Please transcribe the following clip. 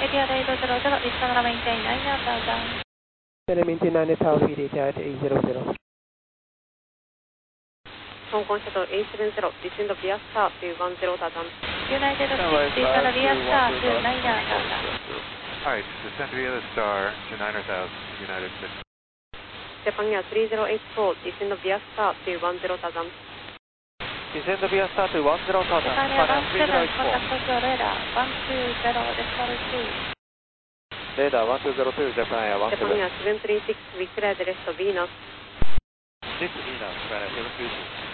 Etihad 800, vista gonna maintain 9 now, down. Maintain 9 Tower feed Etihad 800. Hong Kong Shuttle 870, descend via star to 10 thousand. United 60, gonna via star to 9 now, down. Alright, descend via the star to 9,000, United 60. Japan Air 3084, descend via star to 10 thousand. Descend via star to 10 thousand. Japan Air 17, contact Tokyo radar 120, decimal 2. Radar 1202, Japan Air 17. Japan Air 736, we cleared rest of Venus. 6 Venus, Japan Air 736.